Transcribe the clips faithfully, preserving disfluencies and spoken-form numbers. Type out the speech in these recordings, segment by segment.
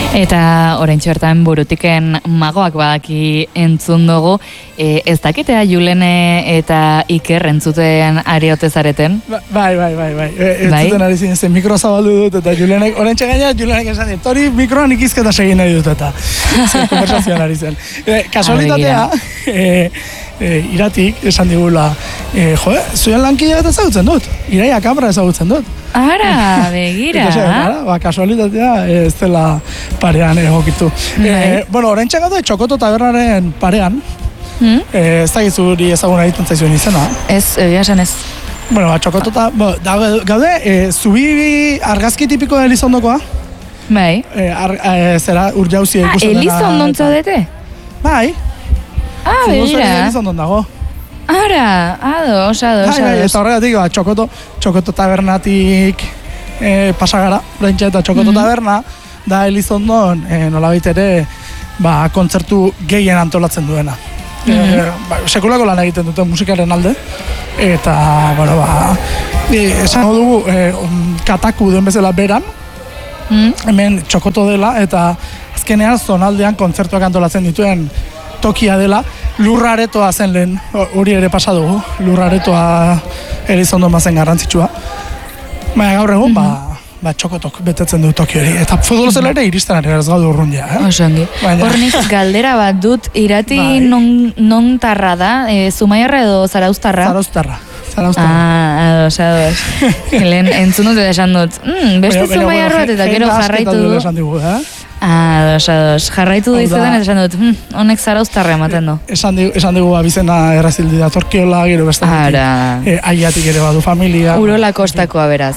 Eta oraintxe bertan burutiken magoak badaki entzun dugu, e, ez dakitea Julene eta Iker entzuten ari ote zareten? Ba, bai, bai, bai, bai. E, entzuten ari zinen, zen mikro zabaldu dut, eta Julenek, oraintxe gaina, Julenek esan dit, hori mikroan ikizketa segin nahi dut, eta zen konversazioan ari zen. E, kasualitatea, e, e, iratik, esan digula, e, jo, zuen lankidea eta ezagutzen dut, Iraia Kamara ezagutzen dut. Ara, begira. Eta zen, ba, kasualitatea ez dela parean egokitu. E, bueno, oraintxe gaude Txokoto tabernaren parean, hmm? e, ez da gizuri ezaguna egiten zaizuen izena. Ez, egia esan ez. Bueno, ba, Txokoto eta, bo, da, gaude, e, zubi argazki tipiko da Elizondokoa. Bai. E, ar, e, zera, urjauzi ah, ikusten dena. Elizondo dete? Bai. Ah, begira. Elizondon dago. Ara, ados, ados, ados. Bai, eta horregatik, ba, Txokoto, Txokoto tabernatik e, pasagara, oraintxe eta Txokoto mm-hmm. taberna, da Elizondon, e, nolabait ere, ba, kontzertu gehien antolatzen duena. Mm-hmm. E, ba, sekulako lan egiten dute musikaren alde, eta, bueno, ba, e, esango dugu, e, kataku duen bezala beran, mm-hmm. hemen Txokoto dela, eta azkenean zonaldean kontzertuak antolatzen dituen tokia dela, lurraretoa zen lehen, hori ere pasa dugu, lurraretoa Elizondo mazen garrantzitsua. Baina gaur egun, mm-hmm. ba, ba, Txokotok betetzen du toki hori, eta futbol zela ere iristen ari ez gaudu urrun ja. Eh? Osongi. Hornik galdera bat dut, irati bai. non, non tarra da, e, Zumaiarra edo Zarauztarra? Zarauztarra. Zarauztarra. Ah, ados, ados. Lehen entzun dut eta esan dut, mm, beste Zumaiarra bat eta gero jarraitu du. Ah, ados, ados. Jarraitu du izaten eta esan dut, hm, honek Zarauztarra ematen du. Esan digu, esan digu abizena errazildi datorkiola, gero beste e, aiatik ere badu familia. Urola kostakoa beraz.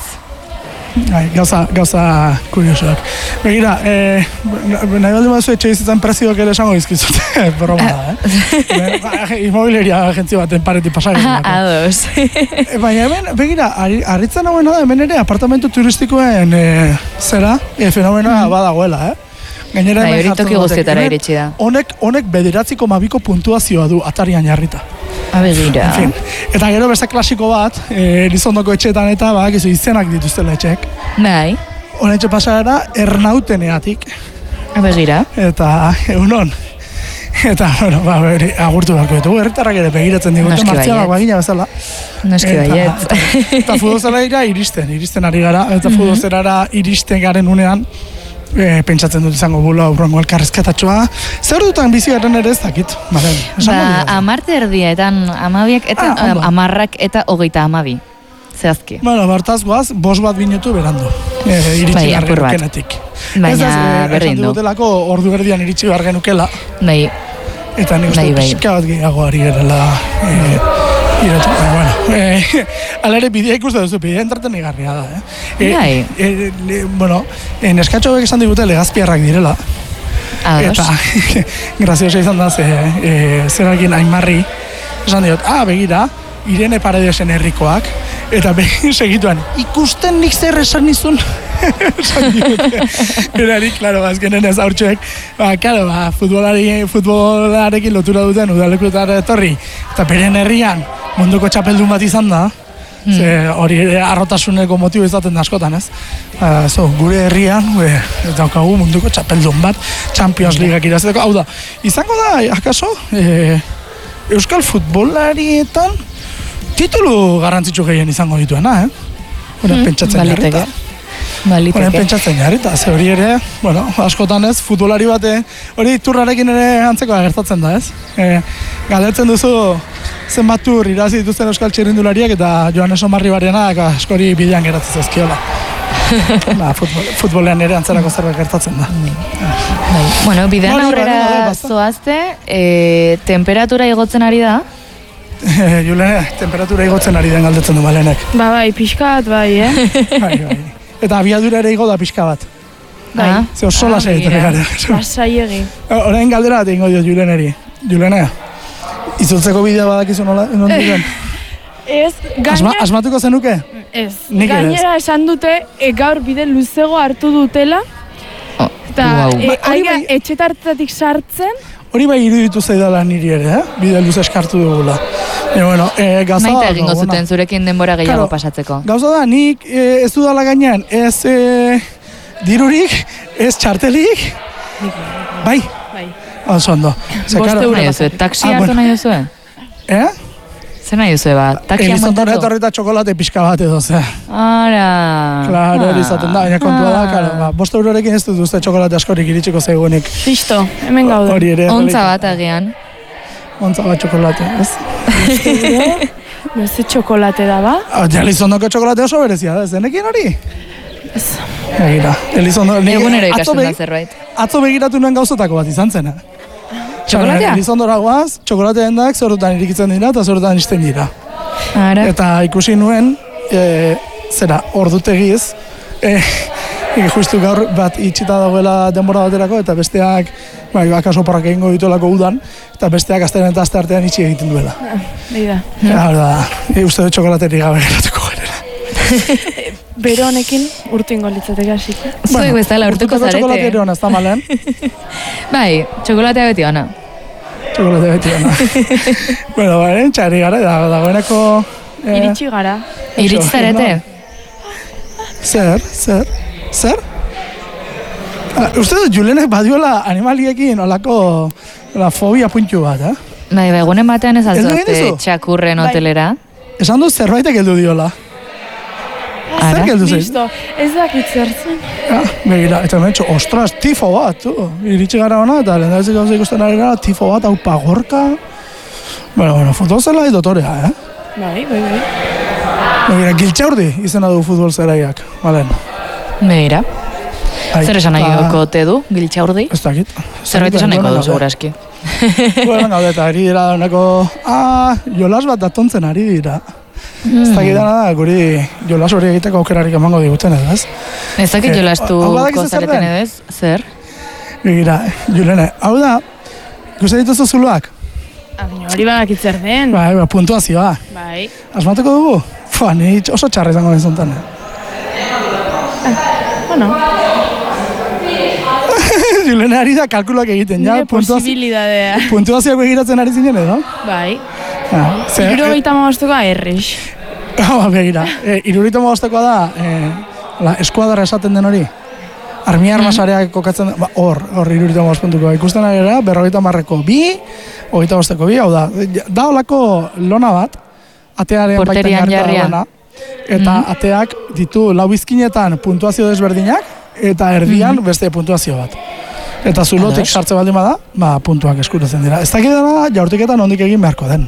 Ai, gauza, gauza kuriosoak. Begira, eh, nahi baldi bazu etxe izaten prezioak ere esango izkizut. Broma da, eh? Inmobileria agentzi baten paretik pasagin. Ados. Baina hemen, begira, harritzen hauena da, hemen ere apartamentu turistikoen e, zera, e, fenomenoa mm. badagoela, eh? Gainera hemen jartzen toki guztietara iritsi da. Honek, honek bederatziko mabiko puntuazioa du atarian jarrita. Abegira. En fin, eta gero beste klasiko bat, e, Elizondoko etxeetan eta bak, izu izenak dituztela etxek. Bai. Honen etxe pasara ernauteneatik. Abegira. Eta egunon. Eta, bueno, ba, beri, agurtu beharko ditugu, herritarrak ere begiratzen digute, martzialak bagina bezala. Noski baiet. Eta, eta futbolzera iristen, iristen ari gara, eta mm-hmm. futbolzera iristen garen unean, E, pentsatzen dut izango bula urrongo elkarrezketatxoa. Zer dutan bizi garen ere ez dakit? Ba, amarte erdietan amabiak eta ah, amarrak eta hogeita amabi. Zehazki. Bueno, bartaz guaz, bos bat binutu berandu. E, iritsi bai, behar genukenetik. Baina ez, e, berdin du. Esan dutelako ordu erdian iritsi behar genukela. Bai. Eta nik uste bai, pixka bat gehiago ari gerela. E, Iratxe, bueno, eh, ala ere bidea ikuste duzu, bidea entraten igarria da, eh? E, bai. E, e, bueno, neskatxo hauek esan digute legazpiarrak direla. Ados. Eta, graziosa izan da, ze, e, zerakin Aimarri, esan diot, ah, begira, Irene Paredesen herrikoak, eta begin segituan, ikusten nik zer esan nizun? Esan digute. Erarik, klaro, azkenen ez haurtxoek, ba, klaro, ba, futbolari, futbolarekin lotura duten udalekutara etorri, eta beren herrian, munduko txapeldun bat izan da, mm. ze hori arrotasuneko motibo izaten da askotan, ez? Uh, so, gure herrian, we, daukagu munduko txapeldun bat, Champions Leagueak irazteko, hau da, izango da, akaso, e, Euskal futbolarietan titulu garrantzitsu gehien izango dituena, eh? Horen mm, pentsatzen jarrita. Horen pentsatzen jarrita, ze hori ere, bueno, askotan ez, futbolari bate, hori turrarekin ere antzeko gertatzen da, ez? E, galdetzen duzu, zenbat tur irazi dituzten euskal txirrindulariak eta Joanes Omarri Barrianak askori bidean geratzen zezkiola. Ba, futbol, futbolean ere antzerako zerbait gertatzen da. Bai. Bueno, bidean aurrera zoazte, e, temperatura igotzen ari da? E, Julene, temperatura igotzen ari den galdetzen du balenek. Ba, bai, pixka bat bai, eh? Bai, bai. Eta abiadura ere igo da pixka bat. Bai. Ze osola ah, segitzen gara. Pasaiegi. Orain galdera bat ingo dio Juleneri. Julene, itzultzeko bidea badakizu nola? Eh, ez, gainera... Asma, asmatuko zenuke? Ez. Nik gainera ez. Esan dute, e, gaur bide luzego hartu dutela. Oh, eta wow. e, aia bai, etxetartatik sartzen. Hori bai iruditu zaidala niri ere, eh? Bide luze eskartu dugula. E, bueno, e, gauza Maita egingo zuten zurekin denbora gehiago claro, pasatzeko. Gauza da, nik e, ez dudala gainean, ez... E, dirurik, ez txartelik, bai, Bai. oso ondo. Bost euro nahi duzue, taksi hartu nahi duzue? Eh? Zer nahi duzue bat, takia Elizondo etorrita txokolate pixka bat edo, ze. Ara. Claro, hori izaten da, baina kontua da, claro, ba, bost eurorekin ez dut uste txokolate askorik iritsiko zaigunik. Listo, hemen gaude. Hori ere. Ontza bat agian. Ontza bat txokolate, ez? Beste txokolate da, ba? Ja, Elizondoko txokolate oso berezia da, zenekin hori? Ez. Egira, Elizondo... Egunero ikasten da zerbait. Atzo begiratu nuen gauzotako bat izan zena. Txokolatea? Elizondora guaz, txokolate dendak zorutan irikitzen dira eta zorutan izten dira. Ara. Eta ikusi nuen, e, zera, ordutegiz, e, e, justu gaur bat itxita dagoela denbora baterako, eta besteak, bai, akaso porrak egingo dituelako udan, eta besteak asteren eta aste artean itxi egiten duela. Behi da. Ja, hori da, e, uste dut txokolateri gabe geratuko gerela. Bero honekin urtingo litzateke hasik. Zuek bezala urtuko zarete. Txokolateri hona, ez da malen? Bai, txokolatea beti ona. Txokolate beti hona. Bueno, bai, txarri gara, da, dagoeneko... Eh, Iritsi gara. Iritsi zarete? Zer, zer, zer? Ah, uste dut, Julenek badiola animaliekin olako la fobia puntu bat, eh? Bai, bai, egunen batean ez Heldu egin altzute duzu? txakurren Bai. hotelera. Esan dut zerbaitek heldu diola. Ara? Zer heldu zein? Listo, ez dakit zertzen. Ja, begira, eta mentxo, ostras, tifo bat, tu. Iritsi gara hona, eta lehen daitzik gauza ikusten ari gara, tifo bat, hau pagorka. Bueno, bueno, futbol zela dotorea, eh? Bai, bai, bai. Begira, Giltxaurdi izena du futbol zelaiak, balen. Begira. Bai, Zer esan nahi eta- ote du, Giltxaurdi? Ez dakit. Zerbait esan nahiko du, seguraski. Bueno, gaude, eta ari dira dauneko, ah, jolas bat datontzen ari dira. Ez dakit dana da, guri jolas hori egiteko aukerarik emango diguten edo, ez? Ez dakit Eh, jolastu hau badakizu zer kozareten den? edo ez? Zer? Begira, Julene, hau da, ikusten dituzu zuloak? Baina hori badakit zer den. Bai, ba, puntuazioa. Bai. Asmatuko dugu? Fua, ni oso txarra izango nizuntan. Bueno, Julene ari da kalkulak egiten, ja? nire posibilidadea. Puntuazioak begiratzen ari zinen edo? Bai. Ja, ze- Hirurogeita hamabostukoa errex. Ah, begira, e, irurito mogostekoa da, e, la, eskuadra esaten den hori. Armi armasareak kokatzen da, ba, hor, hor irurito mogospuntukoa. Ikusten ari gara, berrogeita marreko bi, hogeita bosteko bi, hau da. Da olako lona bat, atearen baitan Porterian jarrita jarria. dagoena, eta ateak ditu lau bizkinetan puntuazio desberdinak, eta erdian beste puntuazio bat. Eta zulotik Ados. sartze baldin bada, ba, puntuak eskuratzen dira. Ez dakit dena, jaurtiketan ondik egin beharko den.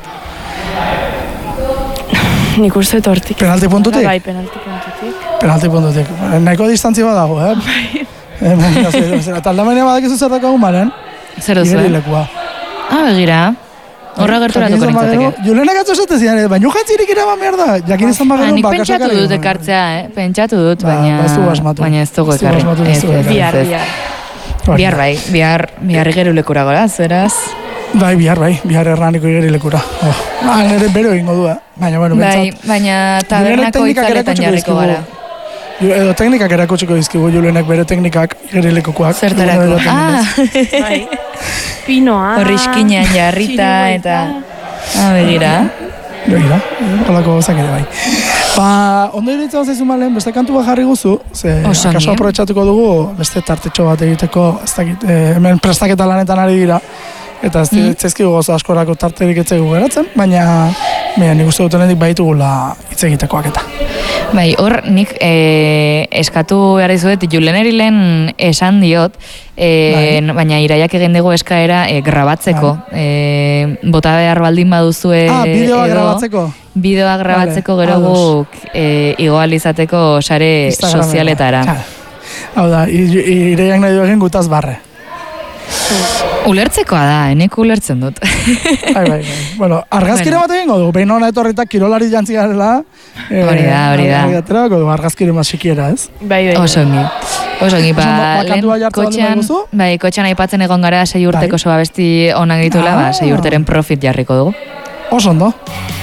Nik uste tortik. Penalti puntutik? Bai, penalti puntutik. Penalti puntutik. Nahiko distantzia bat dago, eh? Bai. Eta aldamenea badakizu zer dakagun baren? Zer duzu, eh? Igerilekua. Ah, begira. Horra gerturatuko nintzateke. Julenak atzo esate zidan, baina jantzirik eraman behar da. Jakin izan Ah, bagenu, nik bakasak pentsatu dut ekartzea, eh? Pentsatu dut, Ba, baina... ba, ez dugu asmatu. Baina ez dugu Ez dugu ekarri. asmatu, ez Ez, dugu ez, ekarri. Bihar, ez, ez. bihar. Bihar bai, bihar, bihar igerulekura gora, zeraz. Bai, bihar bai, bihar erraniko igerilekura. Oh. Ah, nire bero egingo du, eh? Baina, bueno, Bai, bentsat. baina tabernako teknikak itzaletan erakutsiko jarriko dizkigu. gara. Ju- Edo teknikak erakutsiko dizkigu, Julenek bere teknikak igerilekukoak. Zertarako. Eguneroko Ah, Bai. Pinoa. horrizkinean jarrita eta... Ah, begira. Begira, holako gauzak ere bai. Ba, ondo iruditzen zaizu malen, beste kantu bat jarri guzu, ze Oso ongi. akaso aprobetxatuko dugu, beste tartetxo bat egiteko, ez dakit, eh, hemen prestaketa lanetan ari dira, eta ez mm. zezkigu gozo askorako tarterik etzegu geratzen, baina, baina nik uste dutenetik baitugula hitz egitekoak eta. Bai, hor nik eh, eskatu behar dizuet, Juleneri lehen esan diot, eh, baina iraiak egin dugu eskaera eh, grabatzeko. Eh, bota behar baldin baduzue Ah, bideoa edo, grabatzeko. Bideoa grabatzeko Vale, gero ados. guk eh, igoal izateko sare Instagramera. sozialetara. Claro. Hau da, i- ireiak nahi du egin gutaz barre. Ulertzekoa da, enek ulertzen dut. Bai, bai, bai. Bueno, argazkire Bueno. bat egingo du, behin hona etorritak kirolari jantzi garela. eh, Hori da, hori da. Aterako du, argazkire bat sikiera, ez? Bai, bai. Oso ongi. Oso ongi, Oso ondo, ba, ba, kantua lehen jartzen baldin kotxean, baduzu? bai, kotxean aipatzen egon gara sei urteko Bai. soa besti onak dituela, Ah. ba, sei urteren profit jarriko dugu. Oso ondo.